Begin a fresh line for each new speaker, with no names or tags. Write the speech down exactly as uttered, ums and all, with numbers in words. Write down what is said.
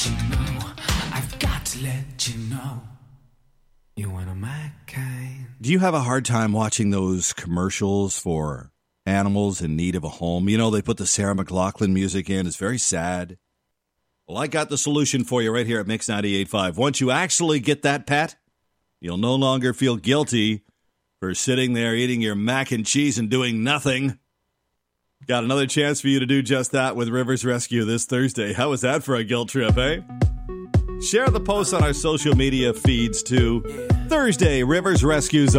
let you know. I've got to let you know. You're one of my kind.
Do you have a hard time watching those commercials for animals in need of a home? You know, they put the Sarah McLachlan music in. It's very sad. Well, I got the solution for you right here at Mix ninety-eight point five. Once you actually get that pet, you'll no longer feel guilty for sitting there eating your mac and cheese and doing nothing. Got another chance for you to do just that with Rivers Rescue this Thursday. How was that for a guilt trip, eh? Share the posts on our social media feeds too. Thursday, Rivers Rescue's